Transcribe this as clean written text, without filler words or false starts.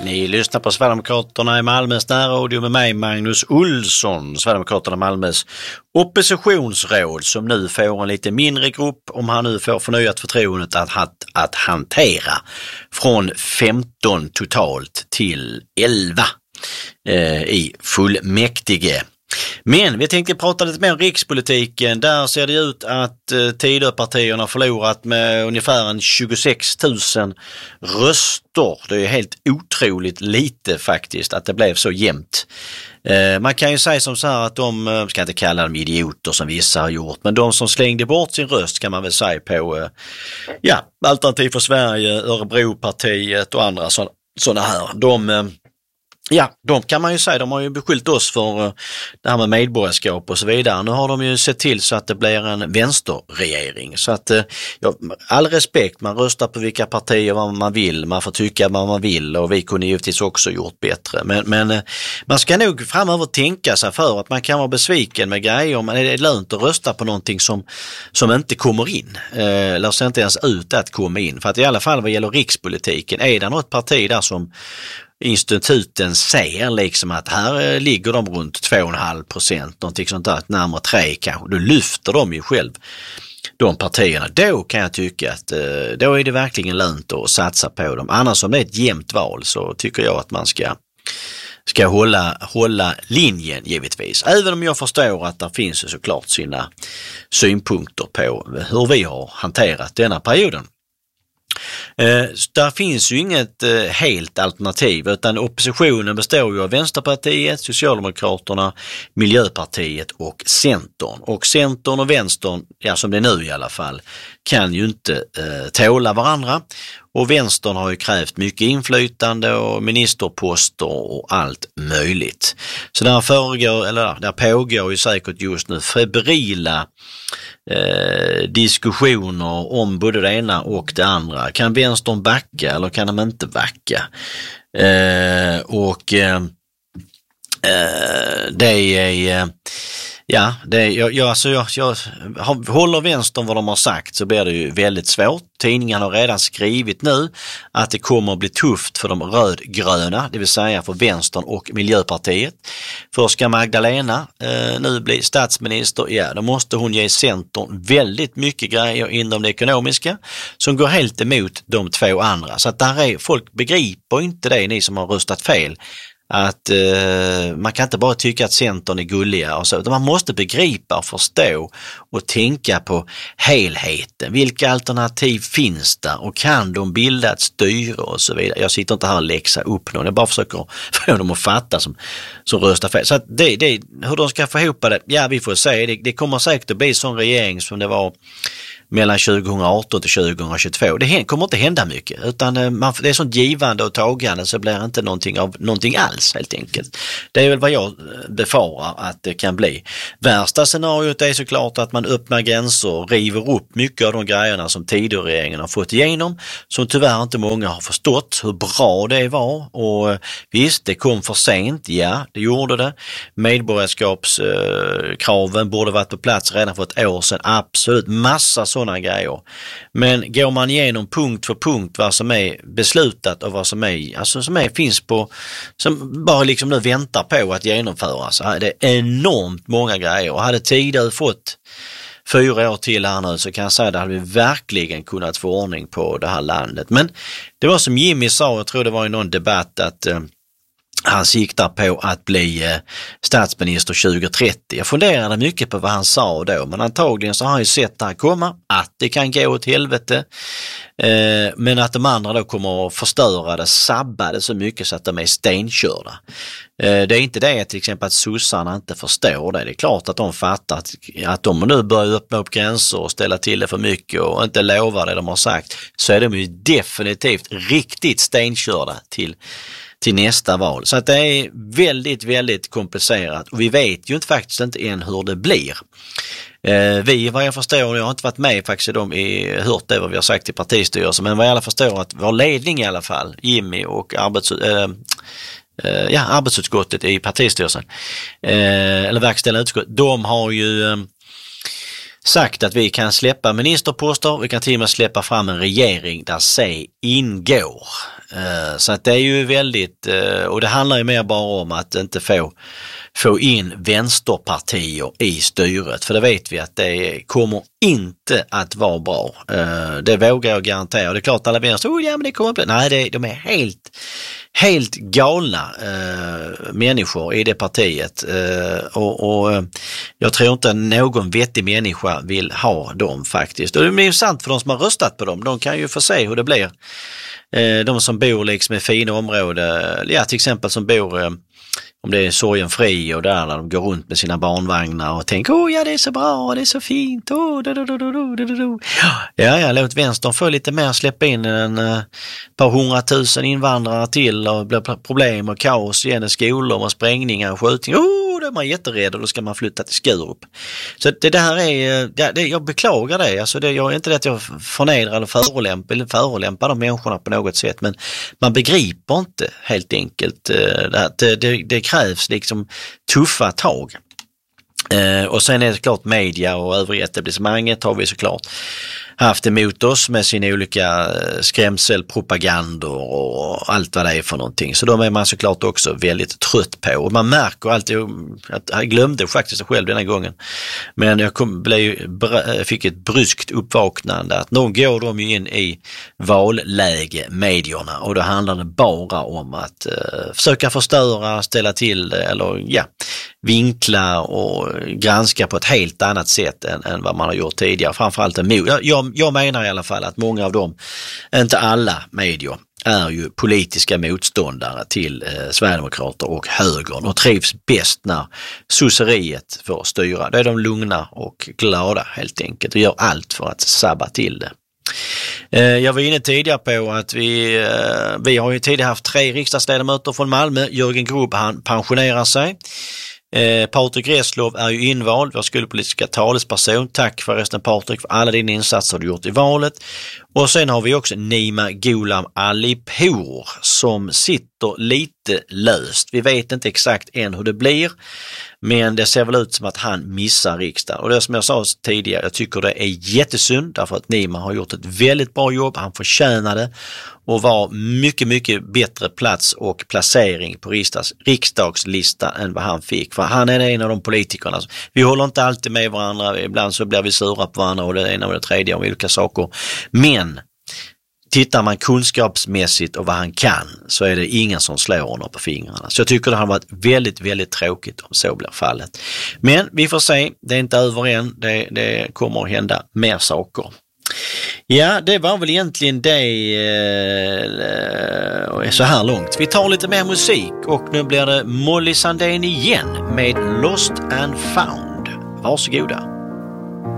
Ni lyssnar på Sverigedemokraterna i Malmös närradio med mig, Magnus Olsson. Sverigedemokraterna i Malmös oppositionsråd som nu får en lite mindre grupp, om han nu får förnyat förtroendet att hantera, från 15 totalt till 11 i fullmäktige. Men vi tänkte prata lite mer om rikspolitiken. Där ser det ut att Tidöpartierna har förlorat med ungefär 26 000 röster. Det är helt otroligt lite faktiskt att det blev så jämnt. Man kan ju säga som så här att de, ska inte kalla dem idioter som vissa har gjort, men de som slängde bort sin röst kan man väl säga på Alternativ för Sverige, Örebropartiet och andra sådana här. De kan man ju säga, de har ju beskyllt oss för det här med medborgarskap och så vidare. Nu har de ju sett till så att det blir en vänsterregering. Så att all respekt, man röstar på vilka partier man vill, man får tycka vad man vill, och vi kunde givetvis också gjort bättre. Men man ska nog framöver tänka sig för att man kan vara besviken med grejer, men det är lönt att rösta på någonting som inte kommer in. Eller ser inte ens ut att komma in. För att i alla fall vad gäller rikspolitiken, är det något parti där som instituten säger liksom att här ligger de runt 2,5%, någonting sånt där, närmare 3 kanske, då lyfter de ju själv de partierna. Då kan jag tycka att då är det verkligen lönt att satsa på dem. Annars om det är ett jämnt val så tycker jag att man ska hålla linjen givetvis. Även om jag förstår att det finns ju såklart sina synpunkter på hur vi har hanterat denna perioden. Där finns ju inget helt alternativ, utan oppositionen består ju av Vänsterpartiet, Socialdemokraterna, Miljöpartiet och Centern. Och Centern och Vänstern, som det är nu i alla fall, kan ju inte tåla varandra. Och Vänstern har ju krävt mycket inflytande och ministerposter och allt möjligt. Så där pågår ju säkert just nu febrila diskussioner om både det ena och det andra. Kan Vänstern backa eller kan de inte backa? Håller Vänstern vad de har sagt så blir det ju väldigt svårt. Tidningen har redan skrivit nu att det kommer att bli tufft för de rödgröna, det vill säga för Vänstern och Miljöpartiet. För ska Magdalena nu bli statsminister, då måste hon ge Centern väldigt mycket grejer inom det ekonomiska som går helt emot de två andra. Så att folk begriper inte det, ni som har röstat fel. Att man kan inte bara tycka att Centern är gulliga och så, utan man måste begripa och förstå och tänka på helheten. Vilka alternativ finns där och kan de bilda ett styre och så vidare. Jag sitter inte här och läxa upp någon, jag bara försöker få dem att fatta som röstar fel. Så att hur de ska få ihop det, vi får se. Det kommer säkert att bli sån regering som det var mellan 2018 till 2022. Det kommer inte hända mycket, utan det är sånt givande och tagande, så blir det inte någonting alls helt enkelt. Det är väl vad jag befarar att det kan bli. Värsta scenariot är såklart att man öppnar gränser och river upp mycket av de grejerna som Tidöregeringen har fått igenom, som tyvärr inte många har förstått hur bra det var. Och visst, det kom för sent, det gjorde det. Medborgarskapskraven borde varit på plats redan för ett år sedan, absolut, massa sådana grejer. Men går man igenom punkt för punkt vad som är beslutat och vad som finns på, som bara liksom nu väntar på att genomföras, det är enormt många grejer. Och hade Tidö fått 4 år till här nu, så kan jag säga att det hade vi verkligen kunnat få ordning på det här landet. Men det var som Jimmy sa, jag tror det var i någon debatt, att han siktar på att bli statsminister 2030. Jag funderade mycket på vad han sa då, men antagligen så har han ju sett det här komma, att det kan gå åt helvete, men att de andra då kommer att förstöra det, sabba det så mycket så att de är stenkörda. Det är inte det till exempel att sossarna inte förstår det. Det är klart att de fattar att de nu börjar öppna upp gränser och ställa till det för mycket och inte lovar det de har sagt, så är de ju definitivt riktigt stenkörda till nästa val. Så att det är väldigt, väldigt komplicerat, och vi vet ju faktiskt inte än hur det blir. Vad jag förstår, jag har inte varit med faktiskt hört det vad vi har sagt i partistyrelsen, men vad jag alla förstår att vår ledning i alla fall, Jimmy och arbetsutskottet i partistyrelsen, eller verkställande utskott, de har ju sagt att vi kan släppa ministerposter, vi kan till och med släppa fram en regering där C ingår. Så att det är ju väldigt, och det handlar ju mer bara om att inte få in vänsterpartier i styret, för det vet vi att det kommer inte att vara bra. Det vågar jag garantera. Det är klart alla vänster, men det kommer inte. Nej, de är helt galna människor i det partiet, och jag tror inte någon vettig människa vill ha dem faktiskt. Och det är ju sant för de som har röstat på dem, de kan ju få se hur det blir. De som bor liksom i fina områden, ja, till exempel som bor om det är Sorgenfri och där de går runt med sina barnvagnar och tänker, ja det är så bra, det är så fint, ja, låt vänstern få lite mer, släppa in ett par 100 000 invandrare till och blir problem och kaos igen i skolor och sprängningar och skjutningar. Då är man jätterädd och då ska man flytta till Skurup. Så det här är, jag beklagar det. Alltså jag är inte det att jag förnedrar eller förolämpar de människorna på något sätt, men man begriper inte helt enkelt det krävs liksom tuffa tag. Och sen är det klart media och övriga etablissemanget har vi såklart haft emot oss med sina olika skrämselpropagandor och allt vad det är för någonting. Så de är man såklart också väldigt trött på. Och man märker alltid att jag glömde faktiskt själv denna gången. Men jag fick ett bryskt uppvaknande att någon går de in i valläge medierna, och då handlar det bara om att försöka förstöra, ställa till eller vinkla och granska på ett helt annat sätt än vad man har gjort tidigare. Framförallt jag menar i alla fall att många av dem, inte alla medier, är ju politiska motståndare till Sverigedemokrater och högern och trivs bäst när sosseriet får styra. Då är de lugna och glada helt enkelt och gör allt för att sabba till det. Jag var inne tidigare på att vi har ju tidigare haft 3 riksdagsledamöter från Malmö. Jörgen Grubb, han pensionerar sig. Patrik Reslow är ju invald, vår skolpolitiska talesperson. Tack förresten Patrik för alla dina insatser du gjort i valet. Och sen har vi också Nima Gholam Alipour som sitter lite löst. Vi vet inte exakt än hur det blir, men det ser väl ut som att han missar riksdagen. Och det som jag sa tidigare, jag tycker det är jättesynd därför att Nima har gjort ett väldigt bra jobb. Han förtjänade och var mycket, mycket bättre plats och placering på riksdagslistan än vad han fick. För han är en av de politikerna. Vi håller inte alltid med varandra. Ibland så blir vi sura på varandra och det ena och det tredje om olika saker. Men tittar man kunskapsmässigt och vad han kan så är det ingen som slår honom på fingrarna. Så jag tycker det har varit väldigt, väldigt tråkigt om så blir fallet. Men vi får se, det är inte över än. Det kommer att hända mer saker. Ja, det var väl egentligen det så här långt. Vi tar lite mer musik och nu blir det Molly Sandén igen med Lost and Found. Varsågoda.